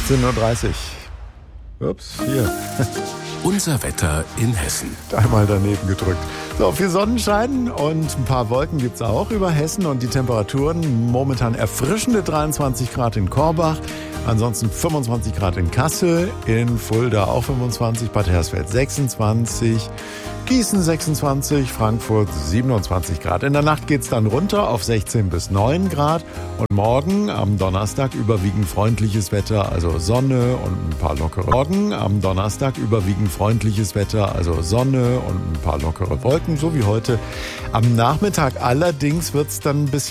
18:30 Uhr. Ups, hier. Unser Wetter in Hessen. Einmal daneben gedrückt. So, viel Sonnenschein und ein paar Wolken gibt's auch über Hessen und die Temperaturen momentan erfrischende 23 Grad in Korbach, ansonsten 25 Grad in Kassel, in Fulda auch 25, Bad Hersfeld 26, Gießen 26, Frankfurt 27 Grad. In der Nacht geht's dann runter auf 16 bis 9 Grad und morgen am Donnerstag überwiegend freundliches Wetter, also Sonne und ein paar lockere Morgen am Donnerstag überwiegend freundliches Wetter, also Sonne und ein paar lockere Wolken, so wie heute. Am Nachmittag allerdings wird's dann ein bisschen